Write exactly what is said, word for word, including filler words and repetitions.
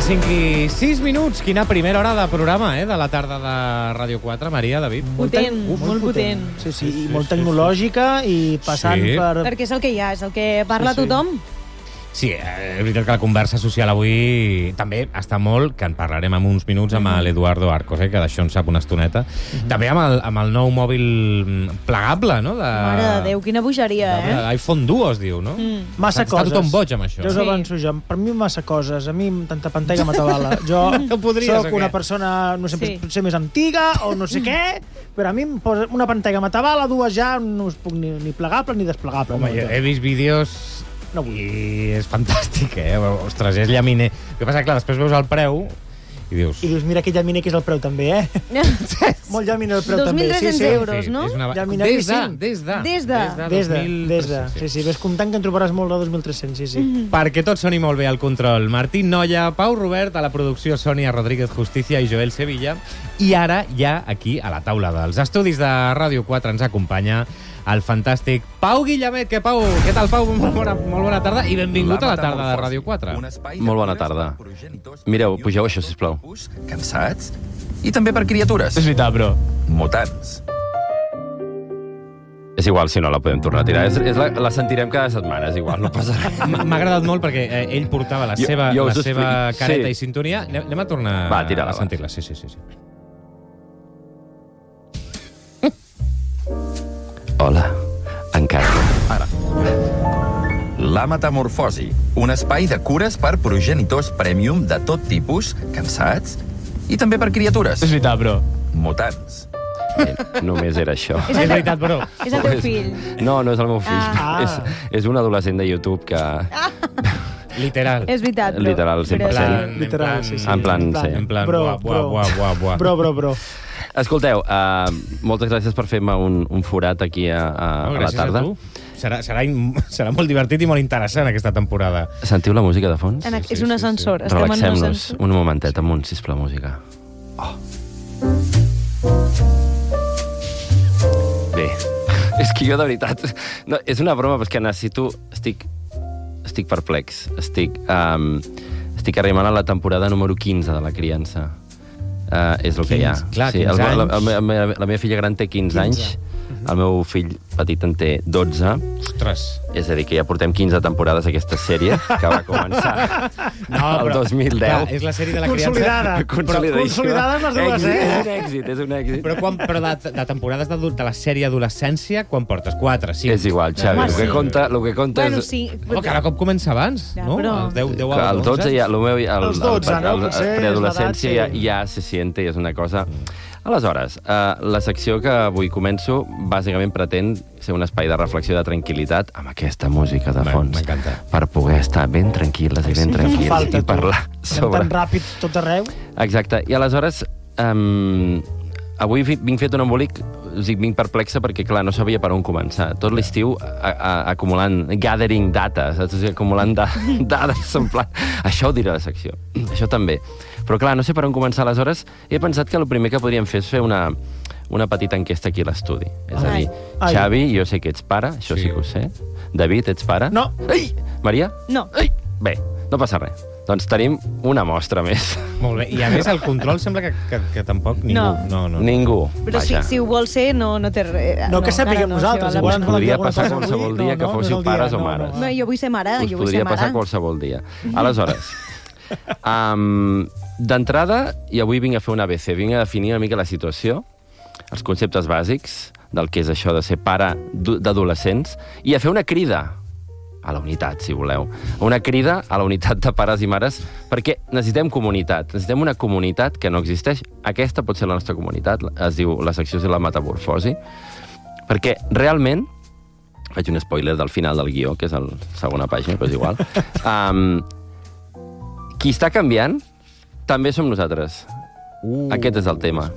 les cinc i sis minuts. Quina primera hora de programa, eh, de la tarda de Ràdio quatre, Maria, David. Potent, Uf, molt potent. Sí, sí, Sí, i sí, molt sí, tecnològica i passant Sí. per... Perquè és el que hi ha, és el que parla Sí, sí. tothom. Sí, eh, és veritat que la conversa social avui també està molt, que en parlarem en uns minuts amb l'Eduardo Arcos, eh, que d'això en sap una estoneta. També amb el, amb el nou mòbil plegable, no? De, Mare de Déu, quina bogeria, de, eh? de iPhone Duo, es diu, no? Mm. Massa Està coses. tothom boig amb això. Jo us Sí. avanço jo. Per mi massa coses. A mi amb tanta pantalla m'atabala. Jo No podries, soc o una què? persona, no sé, Sí. potser més antiga o no sé què, però a mi em posa una pantalla m'atabala, dues ja no us puc ni, ni plegable ni desplegable. Home, no, jo he vist vídeos No vull. i és fantàstic, eh? Ostres, és llaminer. El que passa, clar, després veus el preu i dius... I dius, mira que llaminer que és el preu també, eh? Molt llaminer el preu dos mil també. tres-cents sí, sí. euros, no? És una... Ja Des mineríssim. de, des de. Des de. Des de, dos mil des de. tres-cents, Sí, sí, ves comptant que en trobaràs molt de dos mil tres-cents, sí, sí. Mm. Perquè tot soni molt bé al control. Martín Nolla, Pau Robert, a la producció Sònia Rodríguez Justicia i Joel Sevilla. I ara, ja aquí, a la taula dels estudis de Ràdio quatre, ens acompanya el fantàstic Pau Guillamet. Que, Pau, què tal, Pau? Molt bona, molt bona tarda i benvingut a la tarda de Ràdio quatre. Molt bona tarda. Mireu, pugeu això, sisplau. Cansats? I també per criatures. És veritat, bro. Mutants. És igual si no la podem tornar a tirar. És, és la, la sentirem cada setmana, és igual, no passa res. M- M'ha agradat molt perquè eh, ell portava la Jo- seva, jo la us ho seva explico. careta Sí. i sintonia. Anem, anem a tornar Va, tira-la, a va. sentir-la. Sí, sí, sí, sí. Hola, encara. Ara. La Metamorfosi, un espai de cures per progenitors premium de tot tipus, cansats i també per criatures. veritat, bro. Mutants. Eh, només era això. És És el, veritat, bro. és el teu fill. No, no és el meu fill. Ah. És, és un adolescent de YouTube que... Literal. És veritat, però... Literal, cent per però cent. sí. En Literal, plan- sí, sí. En plan, sí. En plan, Bro, buah, buah, bro. buah, buah, buah. Bro, bro, bro. Escolteu, uh, moltes gràcies per fer-me un, un forat aquí a, a, No, a la gràcies tarda. a tu. Serà, serà, in- serà molt divertit i molt interessant aquesta temporada. Sentiu la música de fons? En, Sí, és sí, un sí, ascensor. sí. Estem en un Relaxem-nos ascensor. un momentet amunt, sisplau, música. Oh. Bé, és que jo de veritat... No, és una broma, però és que necessito... Estic, estic perplex. Estic, um, estic arribant a la temporada número quinze de la criança. Uh, és el que hi ha. quinze, clar, sí, quinze el, la, anys. la, la, la meva filla gran té quinze anys, el meu fill petit en té dotze. Ostres. És a dir, que ja portem quinze temporades d'aquesta sèrie, que va començar el dos mil deu. Clar, és la sèrie de la criança. Consolidada. Consolidadíssima. Consolidades les dues, Èxit, eh? És un èxit, és un èxit. Però, quan, però de, de temporades de, de la sèrie adolescència, quan portes? quatre, cinc? És igual, Xavi. Home, El que sí. compta, el que compta Bueno, és... sí. Oh, cada cop comença abans, Ja, no? però- El deu, deu Que a el dotze ja, el meu, el, Els dotze, el, no? el, Potser el és preadolescència ja, l'edat, sí. ja se siente i és una cosa... Aleshores, eh, la secció que avui començo bàsicament pretén ser un espai de reflexió de tranquil·litat amb aquesta música de M'en- fons. m'encanta. Per poder estar ben tranquil·les i ben tranquils Falta, i tu. parlar Anem sobre... tan ràpid tot arreu. Exacte. I aleshores, um, avui vi- vinc fet un embolic, o sigui, vinc perplexa perquè, clar, no sabia per on començar. Tot l'estiu a- a- acumulant, gathering data, saps? O sigui, acumulant da dades, en plan... Això ho diré a la secció. Això també. Però, clar, no sé per on començar. Aleshores, he pensat que el primer que podríem fer és fer una, una petita enquesta aquí a l'estudi. És a Ai. dir, Ai. Xavi, jo sé que ets pare, això sí, Sí. que ho sé. David, ets pare? No. Ei! Maria? No. Ei! Bé, no passa res. Doncs tenim una mostra més. Molt bé. I a més, el control sembla que, que, que tampoc ningú... No. no, no. Ningú. Però si, Vaja. si ho vol ser, no, no té res. No, que sapiguem encara nosaltres, sí, igual val la ens volen dir podria alguna passar cosa avui. qualsevol dia que no, no fóssiu és el dia, pares o no, mares. pena. No, jo vull ser mare, Us jo vull ser podria mare. passar qualsevol dia. Aleshores, um, d'entrada, i avui vinc a fer un A B C, vinc a definir una mica la situació, els conceptes bàsics del que és això de ser pare d'u- d'adolescents, i a fer una crida a la unitat, si voleu. Una crida a la unitat de pares i mares, perquè necessitem comunitat. Necessitem una comunitat que no existeix. Aquesta pot ser la nostra comunitat. Es diu, la secció és la metamorfosi. Perquè realment, faig un spoiler del final del guió, que és la segona pàgina, però és igual. Um, qui està canviant també som nosaltres. Uh. Aquest és el tema.